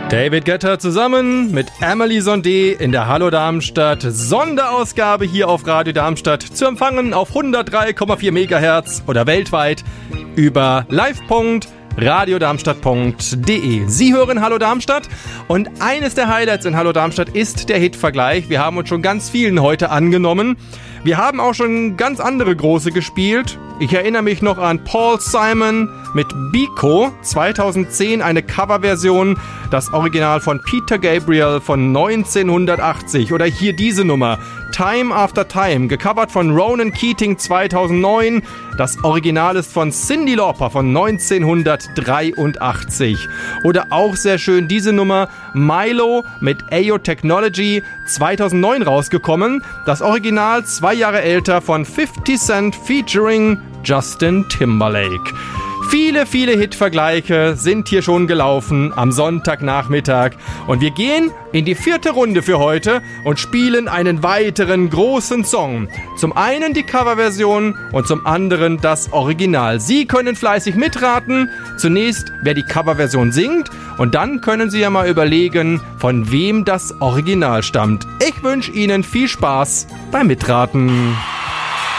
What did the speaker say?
David Guetta zusammen mit Emily Sondé in der Hallo Darmstadt Sonderausgabe hier auf Radio Darmstadt zu empfangen auf 103,4 MHz oder weltweit über live.radiodarmstadt.de. Sie hören Hallo Darmstadt und eines der Highlights in Hallo Darmstadt ist der Hitvergleich. Wir haben uns schon ganz vielen heute angenommen. Wir haben auch schon ganz andere große gespielt. Ich erinnere mich noch an Paul Simon mit Biko, 2010 eine Coverversion, das Original von Peter Gabriel von 1980. Oder hier diese Nummer, Time After Time, gecovert von Ronan Keating 2009. Das Original ist von Cyndi Lauper von 1983. Oder auch sehr schön diese Nummer, Milo mit Ayo Technology, 2009 rausgekommen. Das Original 2 Jahre älter von 50 Cent featuring Justin Timberlake. Viele, viele Hitvergleiche sind hier schon gelaufen am Sonntagnachmittag und wir gehen in die 4. Runde für heute und spielen einen weiteren großen Song. Zum einen die Coverversion und zum anderen das Original. Sie können fleißig mitraten, zunächst wer die Coverversion singt und dann können Sie ja mal überlegen, von wem das Original stammt. Ich wünsche Ihnen viel Spaß beim Mitraten.